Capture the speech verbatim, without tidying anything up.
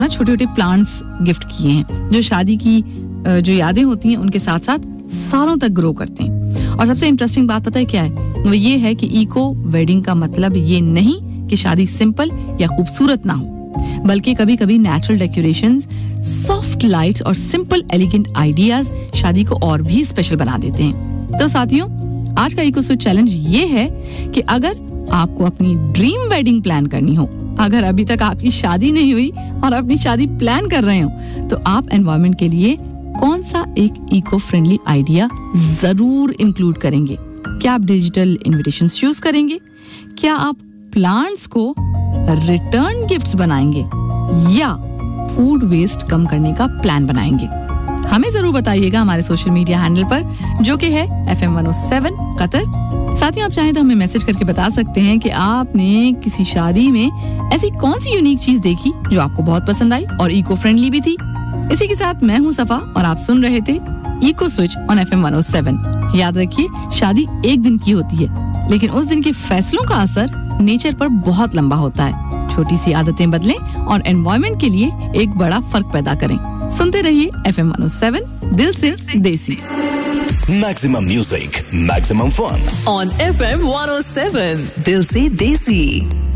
ना छोटे छोटे प्लांट्स गिफ्ट किए हैं जो शादी की जो यादें होती हैं उनके साथ साथ सालों तक ग्रो करते हैं। और सबसे इंटरेस्टिंग बात पता है क्या है? वो ये है कि इको वेडिंग का मतलब ये नहीं कि शादी सिंपल या खूबसूरत ना हो, बल्कि कभी कभी नेचुरल डेकोरेशंस, सॉफ्ट लाइट्स और सिंपल एलिगेंट आइडियाज शादी को और भी स्पेशल बना देते हैं। तो साथियों, आज का इको स्विच चैलेंज ये है कि अगर आपको अपनी ड्रीम वेडिंग प्लान करनी हो, अगर अभी तक आपकी शादी नहीं हुई और अपनी शादी प्लान कर रहे हो, तो आप एनवायरनमेंट के लिए कौन सा एक इको फ्रेंडली आइडिया जरूर इंक्लूड करेंगे? क्या आप डिजिटल इनविटेशंस यूज करेंगे? क्या आप प्लांट्स को रिटर्न गिफ्ट्स बनाएंगे या फूड वेस्ट कम करने का प्लान बनाएंगे? हमें जरूर बताइएगा हमारे सोशल मीडिया हैंडल पर, जो कि है F M one O seven Qatar. साथ ही आप चाहें तो हमें मैसेज करके बता सकते हैं कि आपने किसी शादी में ऐसी कौन सी यूनिक चीज देखी जो आपको बहुत पसंद आई और इको फ्रेंडली भी थी। इसी के साथ मैं हूं सफा और आप सुन रहे थे eco switch on F M one O seven. याद रखिए, शादी एक दिन की होती है, लेकिन उस दिन के फैसलों का असर नेचर पर बहुत लंबा होता है। छोटी सी आदतें बदलें और एनवायरनमेंट के लिए एक बड़ा फर्क पैदा करें। सुनते रहिए F M one O seven, दिल से देसी। Maximum music, maximum fun on F M one oh seven, दिल से देसी।